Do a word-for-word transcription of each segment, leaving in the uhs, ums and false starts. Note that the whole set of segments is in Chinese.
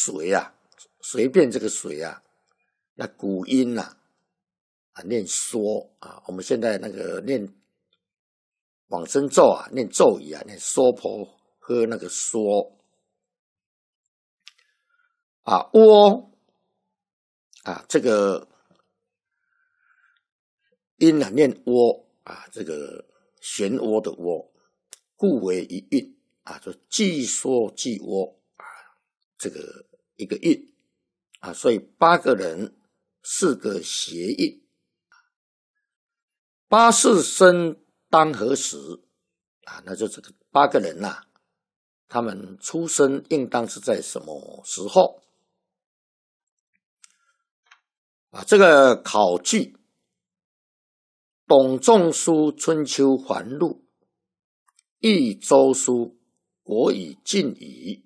随啊，随便这个随啊，那古音啊，啊念说啊，我们现在那个念往生咒啊，念咒语啊，念娑婆诃那个说啊，窝啊，这个音啊念窝啊，这个漩涡的涡，故为一韵啊，就既说既窝啊，这个一个韵啊，所以八个人四个谐韵。八世生当何时啊？那就这个八个人呐、啊，他们出生应当是在什么时候啊？这个考据董仲舒《春秋繁露》，益周书国语晋语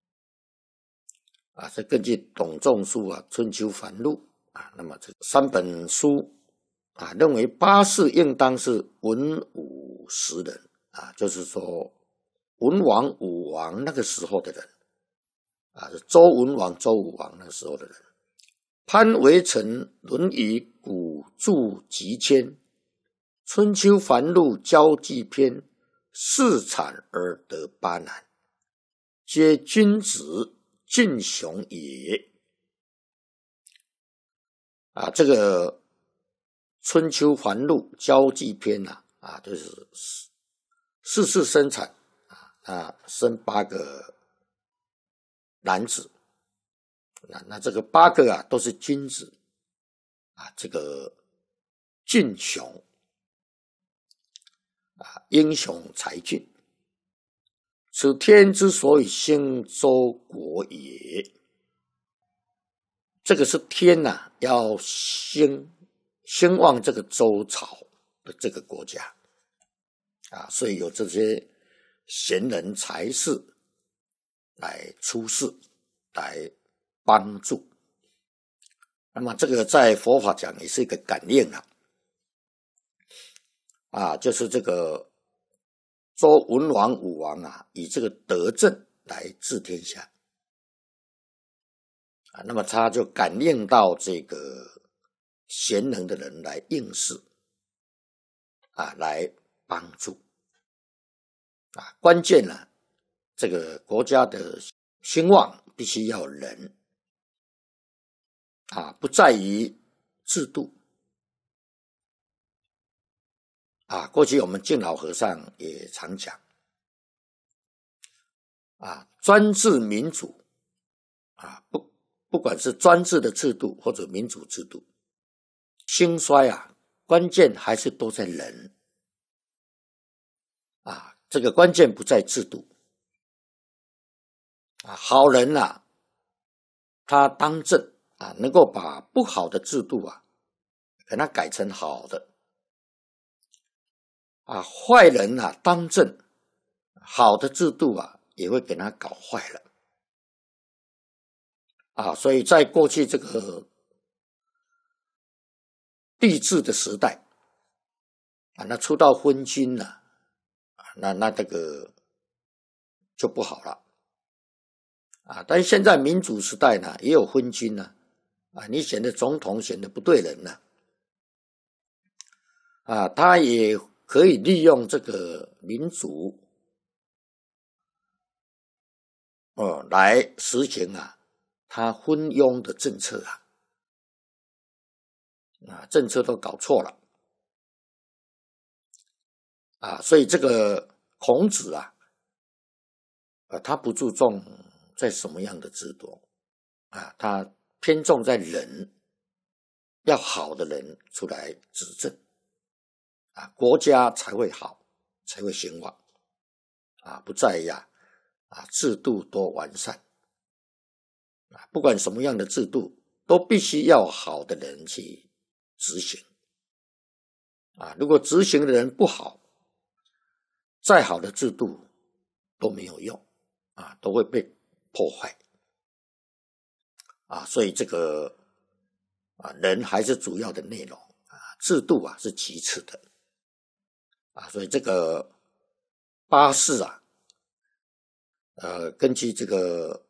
啊，这根据董仲舒啊《春秋繁露》啊，那么这三本书啊，认为八世应当是文武时人啊，就是说文王、武王那个时候的人啊，是周文王、周武王那个时候的人。潘维成《论语》古注集签，《春秋繁露》交际篇，四产而得八男，皆君子俊雄也。啊，这个春秋繁露交际篇啊，啊，就是四次生产啊，啊，生八个男子，那那这个八个啊都是君子啊，这个俊雄啊，英雄才俊，此天之所以兴周国也。这个是天呐、啊，要兴。兴旺这个周朝的这个国家啊，所以有这些贤人才士来出世，来帮助。那么这个在佛法讲也是一个感应啊，啊，就是这个周文王、武王啊，以这个德政来治天下啊，那么他就感应到这个贤能的人来应试啊，来帮助啊，关键呢、啊，这个国家的兴旺必须要人啊，不在于制度啊。过去我们敬老和尚也常讲啊，专制民主啊，不不管是专制的制度或者民主制度，兴衰啊，关键还是都在人啊，这个关键不在制度啊。好人啊，他当政啊，能够把不好的制度啊，给他改成好的啊。坏人啊，当政，好的制度啊，也会给他搞坏了啊。所以在过去这个帝制的时代啊，那出到昏君了啊，那那这个就不好了啊。但是现在民主时代呢，也有昏君呢啊，你选的总统选的不对人呢啊，他也可以利用这个民主哦来实行啊他昏庸的政策啊。啊，政策都搞错了啊，所以这个孔子啊，啊，他不注重在什么样的制度啊，他偏重在人，要好的人出来执政啊，国家才会好，才会兴旺啊，不在呀啊制度多完善啊，不管什么样的制度，都必须要好的人去执行啊，如果执行的人不好，再好的制度都没有用啊，都会被破坏啊，所以这个啊人还是主要的内容啊，制度啊是其次的啊，所以这个八世啊，呃，根据这个